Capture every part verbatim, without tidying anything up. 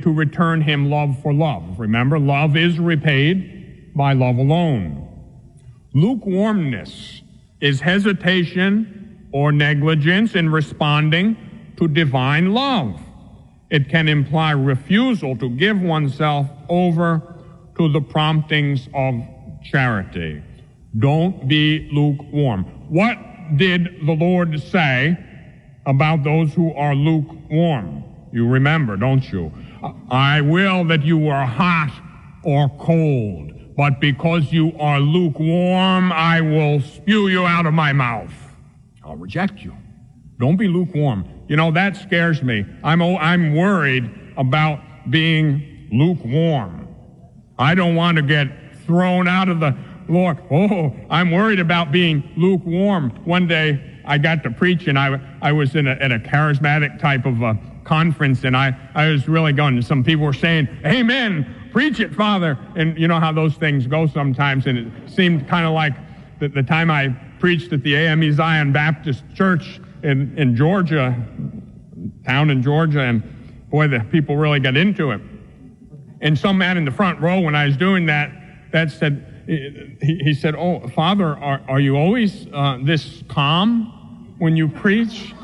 to return him love for love. Remember, love is repaid by love alone. Lukewarmness is hesitation or negligence in responding to divine love. It can imply refusal to give oneself over to the promptings of charity. Don't be lukewarm. What did the Lord say about those who are lukewarm? You remember, don't you? I will that you are hot or cold, but because you are lukewarm, I will spew you out of my mouth. I'll reject you. Don't be lukewarm. You know, that scares me. I'm, I'm worried about being lukewarm. I don't want to get thrown out of the Lord. Oh, I'm worried about being lukewarm. One day I got to preach, and I, I was in a, at a charismatic type of a conference, and I, I was really going, some people were saying, amen, preach it, Father. And you know how those things go sometimes, and it seemed kind of like the, the time I preached at the A M E Zion Baptist Church in, in Georgia, town in Georgia, and boy, the people really got into it. And some man in the front row, when I was doing that, that said, he, he said, oh, Father, are, are you always uh, this calm when you preach?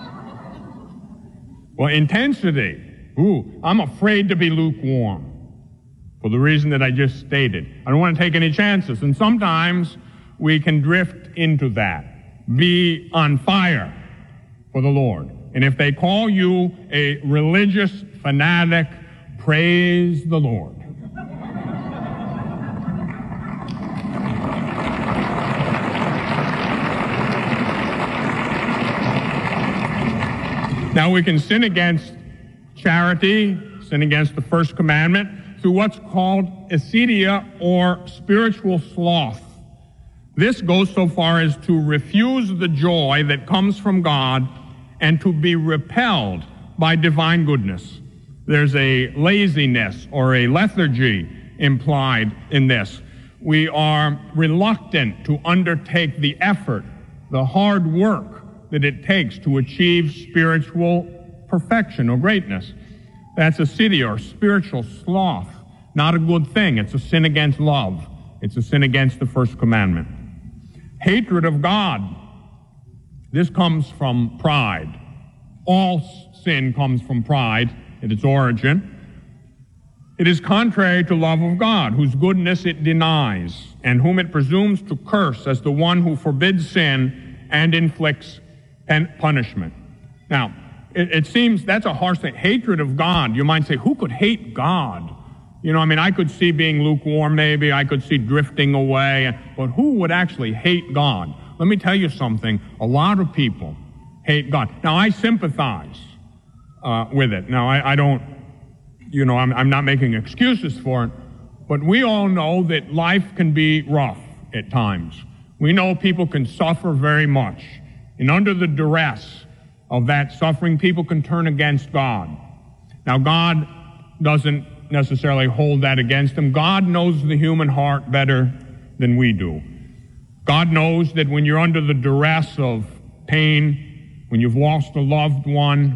Well, intensity. Ooh, I'm afraid to be lukewarm for the reason that I just stated. I don't want to take any chances. And sometimes we can drift into that. Be on fire for the Lord. And if they call you a religious fanatic, praise the Lord. Now, we can sin against charity, sin against the first commandment, through what's called acedia, or spiritual sloth. This goes so far as to refuse the joy that comes from God and to be repelled by divine goodness. There's a laziness or a lethargy implied in this. We are reluctant to undertake the effort, the hard work that it takes to achieve spiritual perfection or greatness. That's acedia, or spiritual sloth. Not a good thing. It's a sin against love. It's a sin against the first commandment. Hatred of God. This comes from pride. All sin comes from pride at its origin. It is contrary to love of God, whose goodness it denies, and whom it presumes to curse as the one who forbids sin and inflicts punishment. Now, it, it seems that's a harsh thing. Hatred of God. You might say, who could hate God? You know, I mean, I could see being lukewarm maybe. I could see drifting away. But who would actually hate God? Let me tell you something. A lot of people hate God. Now, I sympathize uh, with it. Now, I, I don't, you know, I'm, I'm not making excuses for it. But we all know that life can be rough at times. We know people can suffer very much. And under the duress of that suffering, people can turn against God. Now, God doesn't necessarily hold that against them. God knows the human heart better than we do. God knows that when you're under the duress of pain, when you've lost a loved one,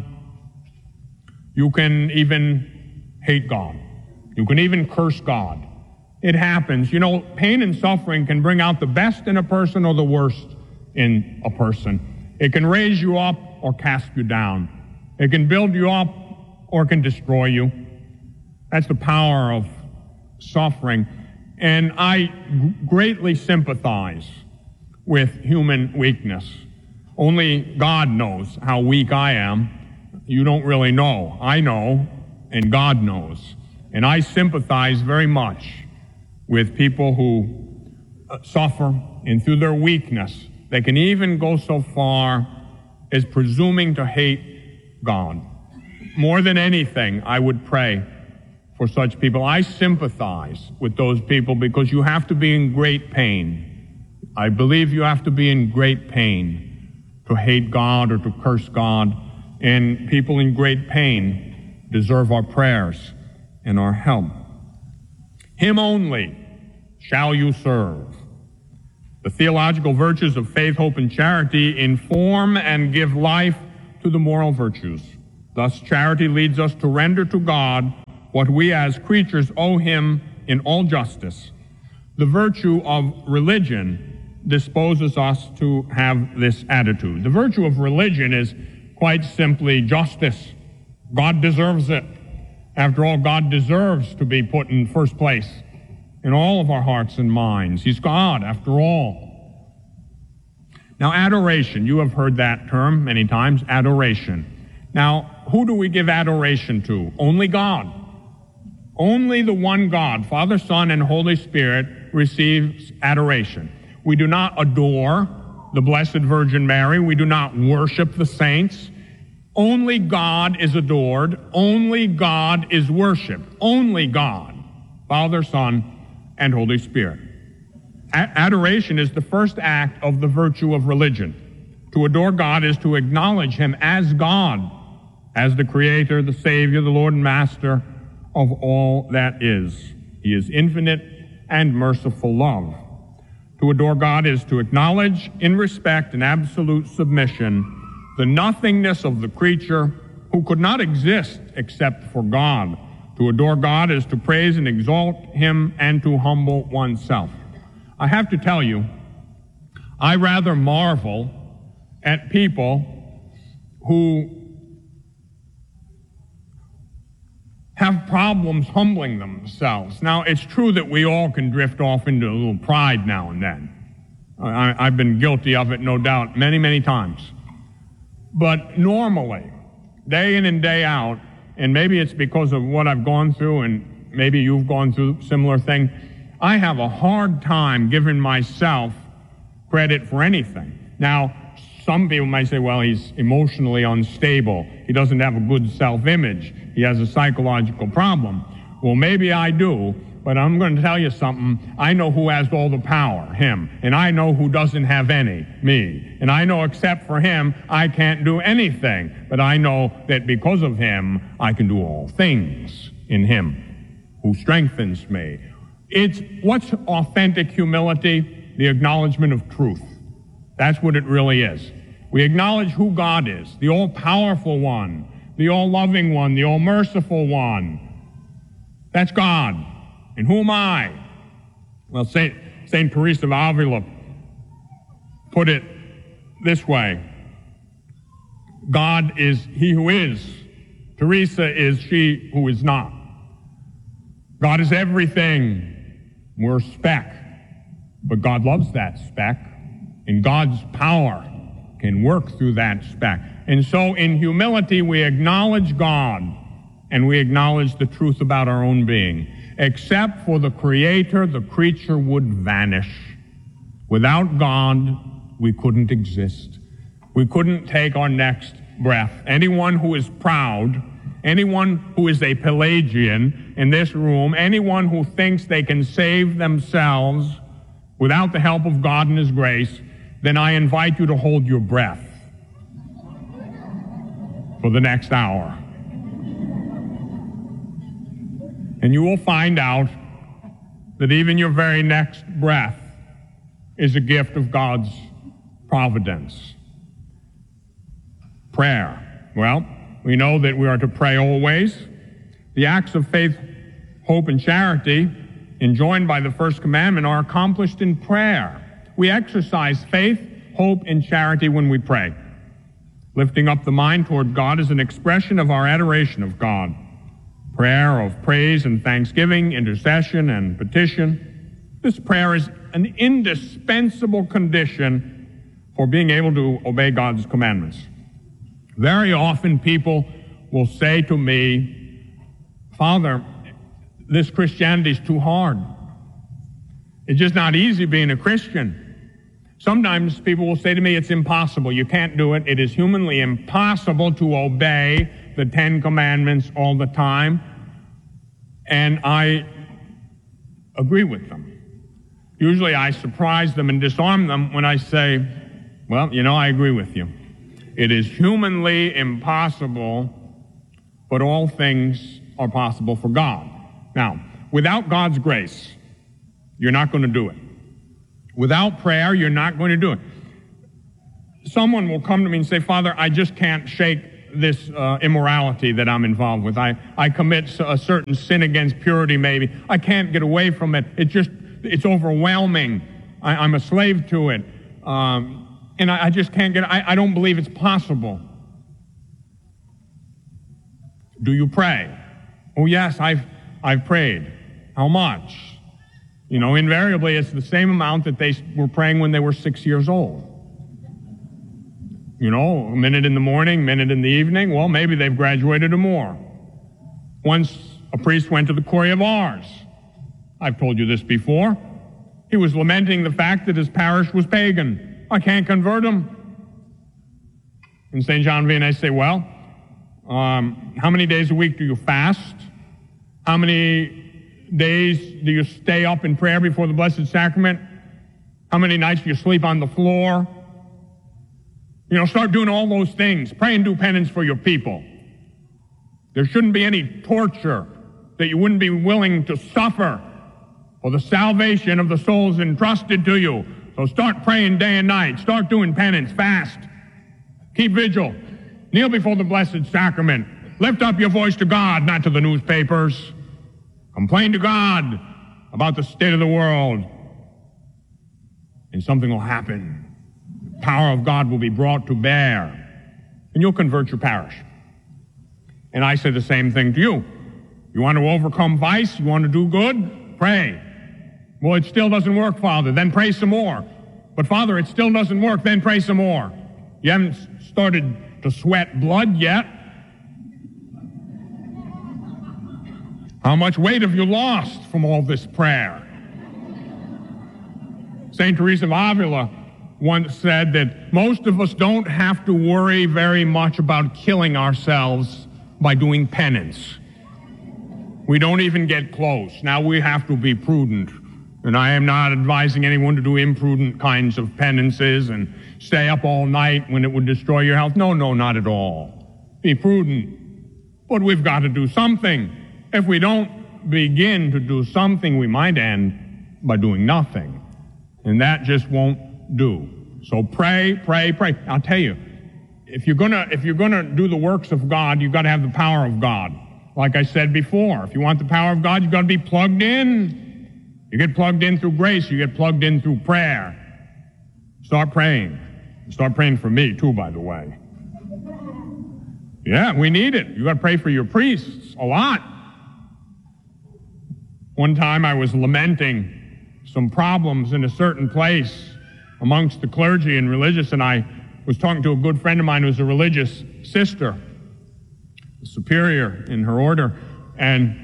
you can even hate God. You can even curse God. It happens. You know, pain and suffering can bring out the best in a person or the worst in a person. It can raise you up or cast you down. It can build you up or it can destroy you. That's the power of suffering. And I greatly sympathize with human weakness. Only God knows how weak I am. You don't really know. I know, and God knows. And I sympathize very much with people who uh, suffer, and through their weakness, they can even go so far as presuming to hate God. More than anything, I would pray for such people. I sympathize with those people because you have to be in great pain. I believe you have to be in great pain to hate God or to curse God. And people in great pain deserve our prayers and our help. Him only shall you serve. The theological virtues of faith, hope, and charity inform and give life to the moral virtues. Thus, charity leads us to render to God what we as creatures owe him in all justice. The virtue of religion disposes us to have this attitude. The virtue of religion is quite simply justice. God deserves it. After all, God deserves to be put in first place in all of our hearts and minds. He's God, after all. Now, adoration, you have heard that term many times, adoration. Now, who do we give adoration to? Only God. Only the one God, Father, Son, and Holy Spirit, receives adoration. We do not adore the Blessed Virgin Mary. We do not worship the saints. Only God is adored. Only God is worshiped. Only God, Father, Son, and Holy Spirit. A- adoration is the first act of the virtue of religion. To adore God is to acknowledge him as God, as the Creator, the Savior, the Lord and Master of all that is. He is infinite and merciful love. To adore God is to acknowledge in respect and absolute submission the nothingness of the creature who could not exist except for God. To adore God is to praise and exalt him and to humble oneself. I have to tell you, I rather marvel at people who have problems humbling themselves. Now, it's true that we all can drift off into a little pride now and then. I, I've been guilty of it, no doubt, many, many times. But normally, day in and day out, and maybe it's because of what I've gone through, and maybe you've gone through a similar thing, I have a hard time giving myself credit for anything. Now, some people might say, well, he's emotionally unstable. He doesn't have a good self-image. He has a psychological problem. Well, maybe I do, but I'm going to tell you something. I know who has all the power, him. And I know who doesn't have any, me. And I know except for him, I can't do anything. But I know that because of him, I can do all things in him who strengthens me. It's what's authentic humility? The acknowledgement of truth. That's what it really is. We acknowledge who God is, the all-powerful one, the all-loving one, the all-merciful one. That's God. And who am I? Well, Saint Saint Teresa of Avila put it this way. God is he who is. Teresa is she who is not. God is everything. We're speck. But God loves that speck. And God's power can work through that speck. And so in humility, we acknowledge God and we acknowledge the truth about our own being. Except for the Creator, the creature would vanish. Without God, we couldn't exist. We couldn't take our next breath. Anyone who is proud, anyone who is a Pelagian in this room, anyone who thinks they can save themselves without the help of God and His grace, then I invite you to hold your breath for the next hour. And you will find out that even your very next breath is a gift of God's providence. Prayer. Well, we know that we are to pray always. The acts of faith, hope, and charity enjoined by the first commandment are accomplished in prayer. We exercise faith, hope, and charity when we pray. Lifting up the mind toward God is an expression of our adoration of God. Prayer of praise and thanksgiving, intercession and petition. This prayer is an indispensable condition for being able to obey God's commandments. Very often people will say to me, Father, this Christianity is too hard. It's just not easy being a Christian. Sometimes people will say to me, it's impossible. You can't do it. It is humanly impossible to obey the Ten Commandments all the time. And I agree with them. Usually I surprise them and disarm them when I say, well, you know, I agree with you. It is humanly impossible, but all things are possible for God. Now, without God's grace, you're not going to do it. Without prayer, you're not going to do it. Someone will come to me and say, Father, I just can't shake this uh, immorality that I'm involved with. I, I commit a certain sin against purity maybe. I can't get away from it. It just, it's overwhelming. I, I'm a slave to it. Um, and I, I just can't get, I, I don't believe it's possible. Do you pray? Oh yes, I've, I've prayed. How much? You know, invariably it's the same amount that they were praying when they were six years old. You know, a minute in the morning, a minute in the evening. Well, maybe they've graduated to more. Once a priest went to the Curry of Ars. I've told you this before. He was lamenting the fact that his parish was pagan. I can't convert him. In Saint John Vianney say, well, um, how many days a week do you fast? How many days do you stay up in prayer before the Blessed Sacrament? How many nights do you sleep on the floor? You know, start doing all those things. Pray and do penance for your people. There shouldn't be any torture that you wouldn't be willing to suffer for the salvation of the souls entrusted to you. So start praying day and night. Start doing penance. Fast. Keep vigil. Kneel before the Blessed Sacrament. Lift up your voice to God, not to the newspapers. Complain to God about the state of the world. And something will happen. The power of God will be brought to bear. And you'll convert your parish. And I say the same thing to you. You want to overcome vice? You want to do good? Pray. Well, it still doesn't work, Father. Then pray some more. But, Father, it still doesn't work. Then pray some more. You haven't started to sweat blood yet. How much weight have you lost from all this prayer? Saint Teresa of Avila once said that most of us don't have to worry very much about killing ourselves by doing penance. We don't even get close. Now we have to be prudent. And I am not advising anyone to do imprudent kinds of penances and stay up all night when it would destroy your health. No, no, not at all. Be prudent. But we've got to do something. If we don't begin to do something, we might end by doing nothing. And that just won't do. So pray, pray, pray. I'll tell you, if you're gonna, if you're gonna do the works of God, you've got to have the power of God. Like I said before, if you want the power of God, you've got to be plugged in. You get plugged in through grace. You get plugged in through prayer. Start praying. Start praying for me, too, by the way. Yeah, we need it. You got to pray for your priests a lot. One time I was lamenting some problems in a certain place amongst the clergy and religious, and I was talking to a good friend of mine who was a religious sister, a superior in her order, and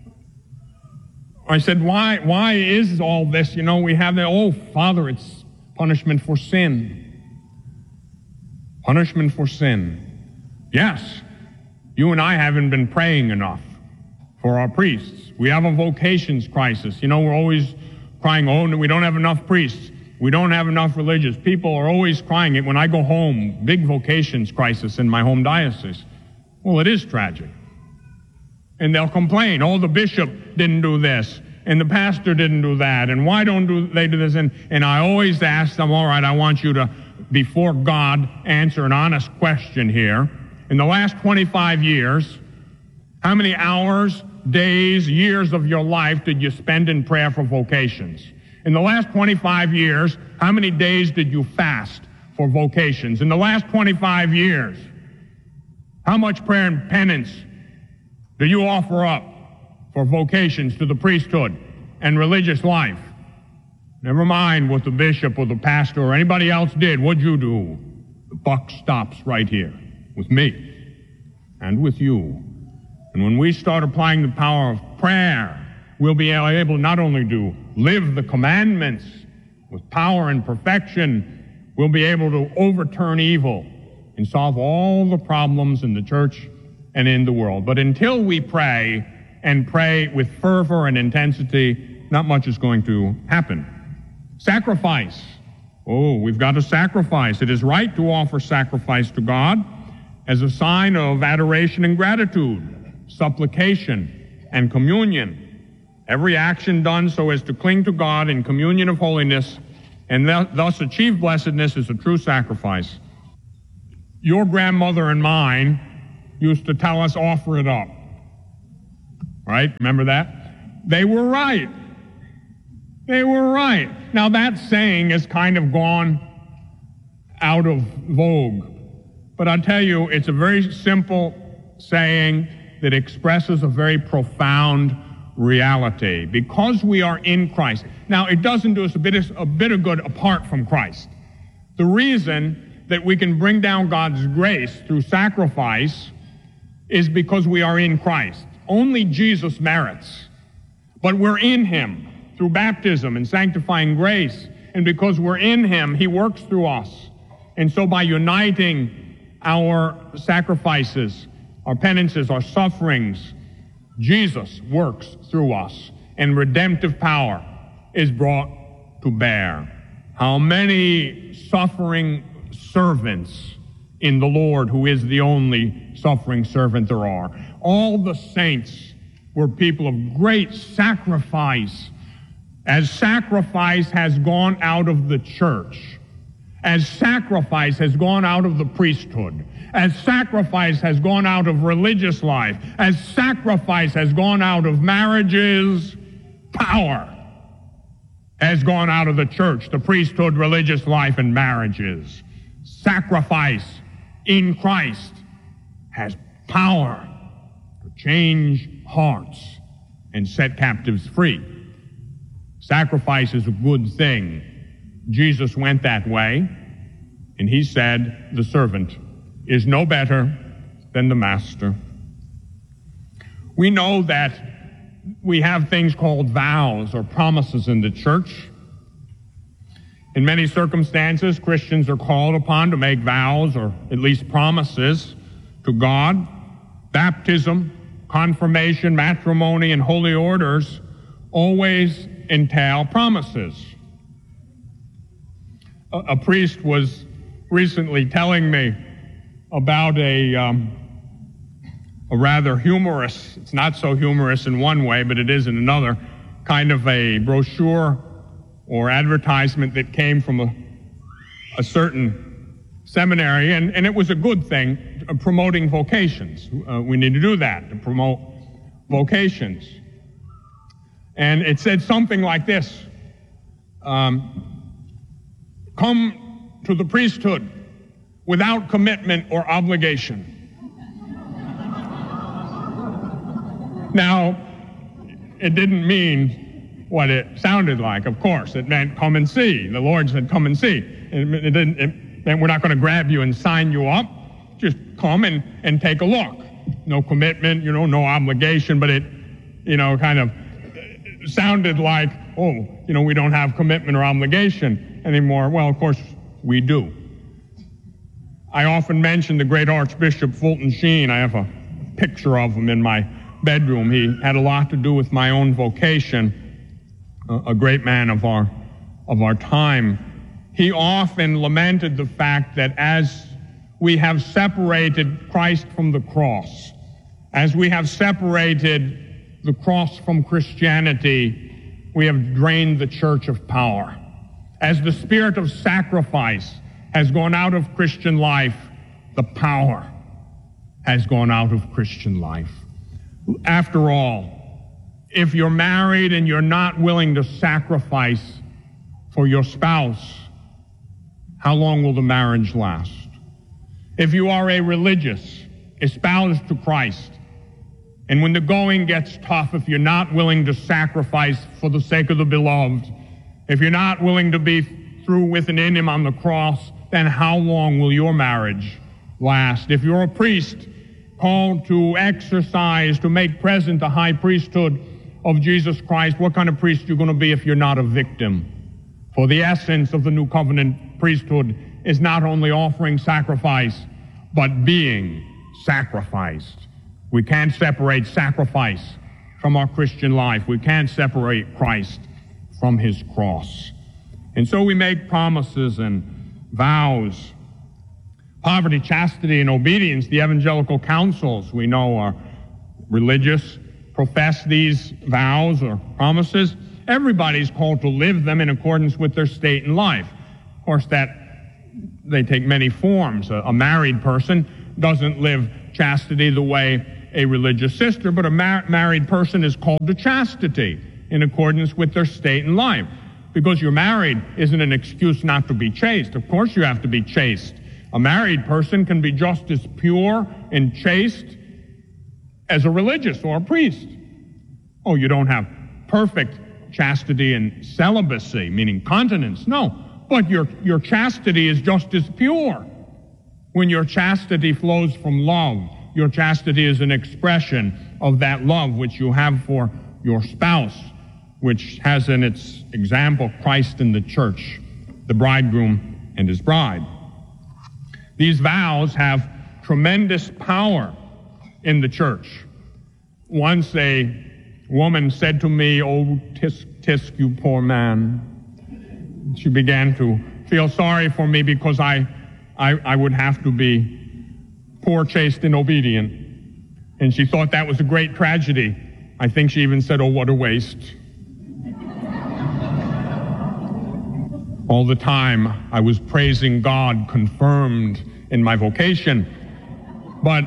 I said, why, why is all this? You know, we have the, oh, Father, it's punishment for sin. Punishment for sin. Yes, you and I haven't been praying enough for our priests. We have a vocations crisis. You know, we're always crying, oh, we don't have enough priests. We don't have enough religious. People are always crying it. When I go home, big vocations crisis in my home diocese. Well, it is tragic. And they'll complain, oh, the bishop didn't do this, and the pastor didn't do that, and why don't do, they do this? And, and I always ask them, all right, I want you to, before God, answer an honest question here. In the last twenty-five years, how many hours, days, years of your life did you spend in prayer for vocations? In the last twenty-five years, how many days did you fast for vocations? In the last twenty-five years, how much prayer and penance do you offer up for vocations to the priesthood and religious life? Never mind what the bishop or the pastor or anybody else did. What'd you do? The buck stops right here with me and with you. And when we start applying the power of prayer, we'll be able not only to live the commandments with power and perfection, we'll be able to overturn evil and solve all the problems in the church and in the world. But until we pray, and pray with fervor and intensity, not much is going to happen. Sacrifice. Oh, we've got to sacrifice. It is right to offer sacrifice to God as a sign of adoration and gratitude, supplication, and communion. Every action done so as to cling to God in communion of holiness and th- thus achieve blessedness is a true sacrifice. Your grandmother and mine used to tell us, offer it up. Right? Remember that? They were right. They were right. Now that saying has kind of gone out of vogue. But I'll tell you, it's a very simple saying that expresses a very profound reality. Because we are in Christ. Now, it doesn't do us a bit of, a bit of good apart from Christ. The reason that we can bring down God's grace through sacrifice is because we are in Christ. Only Jesus merits. But we're in Him through baptism and sanctifying grace. And because we're in Him, He works through us. And so by uniting our sacrifices, our penances, our sufferings, Jesus works through us, and redemptive power is brought to bear. How many suffering servants in the Lord, who is the only suffering servant there are. All the saints were people of great sacrifice. As sacrifice has gone out of the church, as sacrifice has gone out of the priesthood, as sacrifice has gone out of religious life, as sacrifice has gone out of marriages, power has gone out of the church, the priesthood, religious life, and marriages. Sacrifice in Christ has power to change hearts and set captives free. Sacrifice is a good thing. Jesus went that way, and He said, the servant is no better than the master. We know that we have things called vows or promises in the church. In many circumstances, Christians are called upon to make vows or at least promises to God. Baptism, confirmation, matrimony, and holy orders always entail promises. A, a priest was recently telling me about a, um, a rather humorous, it's not so humorous in one way, but it is in another, kind of a brochure or advertisement that came from a, a certain seminary, and, and it was a good thing, uh, promoting vocations. Uh, we need to do that, to promote vocations. And it said something like this, um, come to the priesthood without commitment or obligation. Now, it didn't mean what it sounded like, of course. It meant come and see. The Lord said, come and see. It, it didn't, it meant we're not going to grab you and sign you up. Just come and, and take a look. No commitment, you know, no obligation, but it, you know, kind of sounded like, oh, you know, we don't have commitment or obligation anymore. Well, of course, we do. I often mention the great Archbishop Fulton Sheen. I have a picture of him in my bedroom. He had a lot to do with my own vocation, a, a great man of our, of our time. He often lamented the fact that as we have separated Christ from the cross, as we have separated the cross from Christianity, we have drained the church of power. As the spirit of sacrifice has gone out of Christian life, the power has gone out of Christian life. After all, if you're married and you're not willing to sacrifice for your spouse, how long will the marriage last? If you are a religious, espoused to Christ, and when the going gets tough, if you're not willing to sacrifice for the sake of the beloved, if you're not willing to be through with and in Him on the cross, then how long will your marriage last? If you're a priest called to exercise, to make present the high priesthood of Jesus Christ, what kind of priest are you going to be if you're not a victim? For the essence of the new covenant priesthood is not only offering sacrifice, but being sacrificed. We can't separate sacrifice from our Christian life. We can't separate Christ from His cross. And so we make promises and vows. Poverty, chastity, and obedience, the evangelical councils we know are religious, profess these vows or promises. Everybody's called to live them in accordance with their state in life. Of course, that they take many forms. A, a married person doesn't live chastity the way a religious sister, but a mar- married person is called to chastity in accordance with their state in life. Because you're married isn't an excuse not to be chaste. Of course you have to be chaste. A married person can be just as pure and chaste as a religious or a priest. Oh, you don't have perfect chastity and celibacy, meaning continence. No, but your, your chastity is just as pure. When your chastity flows from love, your chastity is an expression of that love which you have for your spouse, which has in its example Christ in the church, the bridegroom and his bride. These vows have tremendous power in the church. Once a woman said to me, "Oh, tisk, tisk, you poor man." She began to feel sorry for me because I, I, I would have to be poor, chaste, and obedient. And she thought that was a great tragedy. I think she even said, "Oh, what a waste." All the time I was praising God, confirmed in my vocation. But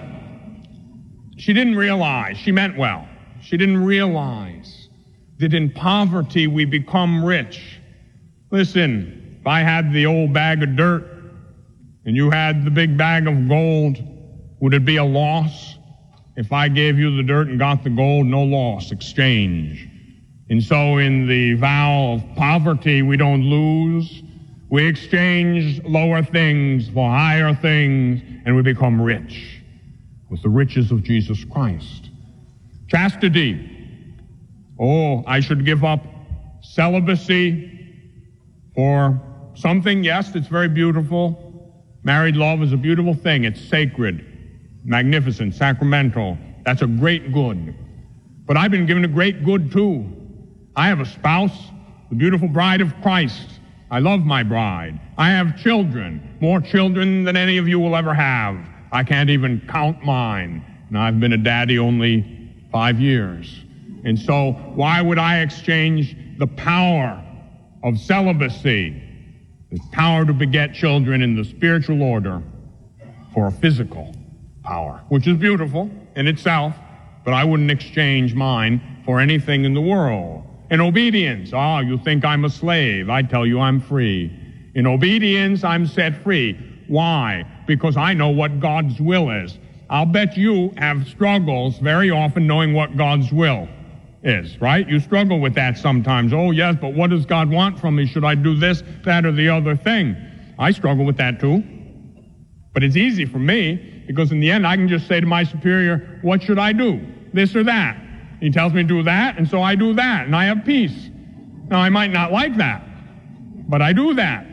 she didn't realize, she meant well, she didn't realize that in poverty we become rich. Listen, if I had the old bag of dirt and you had the big bag of gold, would it be a loss? If I gave you the dirt and got the gold, no loss, exchange. And so in the vow of poverty, we don't lose. We exchange lower things for higher things, and we become rich with the riches of Jesus Christ. Chastity. Oh, I should give up celibacy for something. Yes, it's very beautiful. Married love is a beautiful thing. It's sacred, magnificent, sacramental. That's a great good. But I've been given a great good too. I have a spouse, the beautiful bride of Christ. I love my bride. I have children, more children than any of you will ever have. I can't even count mine. And I've been a daddy only five years. And so why would I exchange the power of celibacy, the power to beget children in the spiritual order, for a physical power, which is beautiful in itself, but I wouldn't exchange mine for anything in the world. In obedience, ah, oh, you think I'm a slave. I tell you I'm free. In obedience, I'm set free. Why? Because I know what God's will is. I'll bet you have struggles very often knowing what God's will is, right? You struggle with that sometimes. Oh, yes, but what does God want from me? Should I do this, that, or the other thing? I struggle with that too. But it's easy for me because in the end, I can just say to my superior, what should I do? This or that. He tells me to do that, and so I do that, and I have peace. Now, I might not like that, but I do that.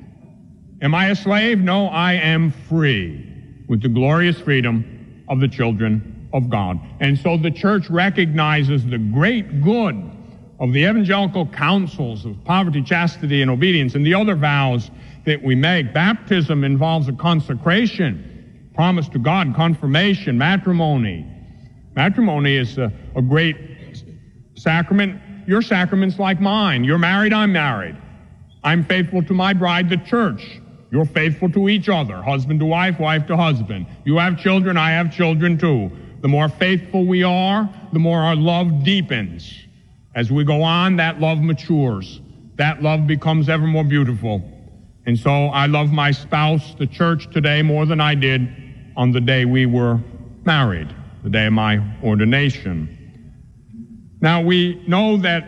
Am I a slave? No, I am free with the glorious freedom of the children of God. And so the church recognizes the great good of the evangelical counsels of poverty, chastity, and obedience, and the other vows that we make. Baptism involves a consecration, promise to God, confirmation, matrimony. Matrimony is a, a great sacrament. Your sacrament's like mine. You're married, I'm married. I'm faithful to my bride, the church. You're faithful to each other, husband to wife, wife to husband. You have children, I have children too. The more faithful we are, the more our love deepens. As we go on, that love matures. That love becomes ever more beautiful. And so I love my spouse, the church, today more than I did on the day we were married, the day of my ordination. Now we know that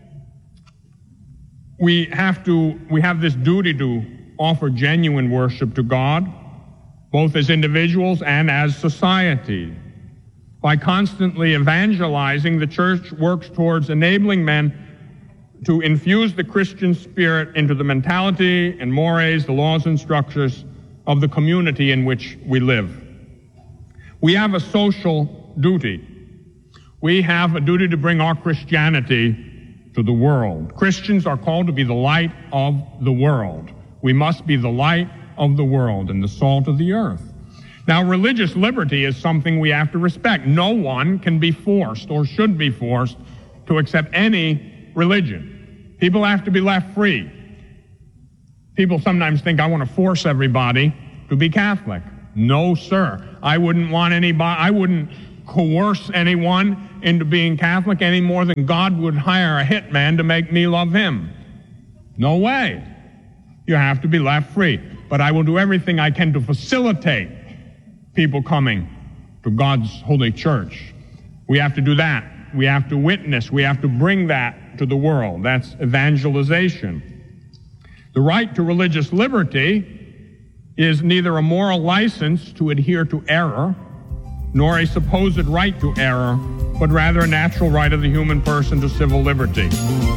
we have to, we have this duty to offer genuine worship to God, both as individuals and as society. By constantly evangelizing, the church works towards enabling men to infuse the Christian spirit into the mentality and mores, the laws and structures of the community in which we live. We have a social duty. We have a duty to bring our Christianity to the world. Christians are called to be the light of the world. We must be the light of the world and the salt of the earth. Now, religious liberty is something we have to respect. No one can be forced or should be forced to accept any religion. People have to be left free. People sometimes think I want to force everybody to be Catholic. No, sir. I wouldn't want anybody, I wouldn't coerce anyone into being Catholic any more than God would hire a hitman to make me love him. No way. You have to be left free. But I will do everything I can to facilitate people coming to God's holy church. We have to do that. We have to witness. We have to bring that to the world. That's evangelization. The right to religious liberty is neither a moral license to adhere to error, nor a supposed right to error, but rather a natural right of the human person to civil liberty.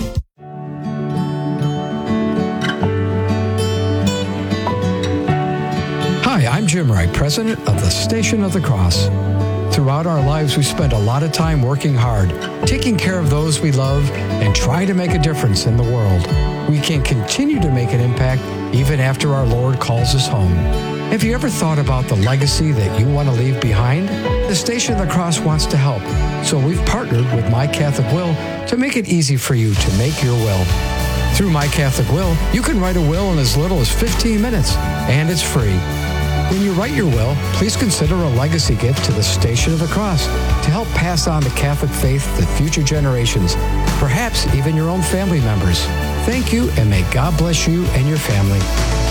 Hi, I'm Jim Wright, president of the Station of the Cross. Throughout our lives, we spend a lot of time working hard, taking care of those we love, and trying to make a difference in the world. We can continue to make an impact even after our Lord calls us home. Have you ever thought about the legacy that you want to leave behind? The Station of the Cross wants to help, so we've partnered with My Catholic Will to make it easy for you to make your will. Through My Catholic Will, you can write a will in as little as fifteen minutes, and it's free. When you write your will, please consider a legacy gift to the Station of the Cross to help pass on the Catholic faith to future generations, perhaps even your own family members. Thank you, and may God bless you and your family.